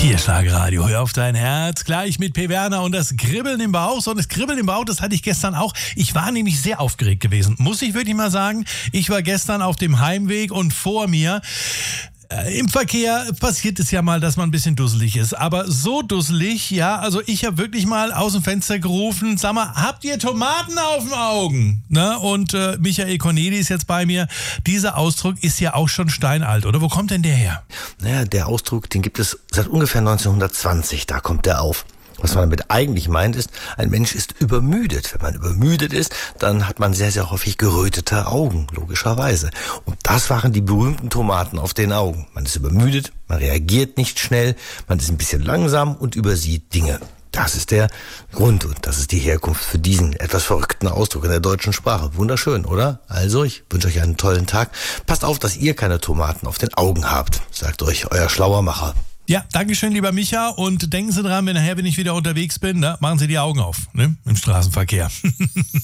Hier Schlagerradio, hör auf dein Herz, gleich mit P. Werner und das Kribbeln im Bauch. So, das Kribbeln im Bauch, das hatte ich gestern auch. Ich war nämlich sehr aufgeregt gewesen, muss ich wirklich mal sagen. Ich war gestern auf dem Heimweg und vor mir im Verkehr passiert es ja mal, dass man ein bisschen dusselig ist. Aber so dusselig, ja, also ich habe wirklich mal aus dem Fenster gerufen, sag mal, habt ihr Tomaten auf den Augen? Ne? Und Michael Corneli ist jetzt bei mir. Dieser Ausdruck ist ja auch schon steinalt, oder? Wo kommt denn der her? Naja, der Ausdruck, den gibt es seit ungefähr 1920, da kommt der auf. Was man damit eigentlich meint ist, ein Mensch ist übermüdet. Wenn man übermüdet ist, dann hat man sehr, sehr häufig gerötete Augen, logischerweise. Und das waren die berühmten Tomaten auf den Augen. Man ist übermüdet, man reagiert nicht schnell, man ist ein bisschen langsam und übersieht Dinge. Das ist der Grund und das ist die Herkunft für diesen etwas verrückten Ausdruck in der deutschen Sprache. Wunderschön, oder? Also, ich wünsche euch einen tollen Tag. Passt auf, dass ihr keine Tomaten auf den Augen habt, sagt euch euer schlauer Macher. Ja, dankeschön, lieber Micha. Und denken Sie dran, wenn ich wieder unterwegs bin, ne, machen Sie die Augen auf, ne, im Straßenverkehr.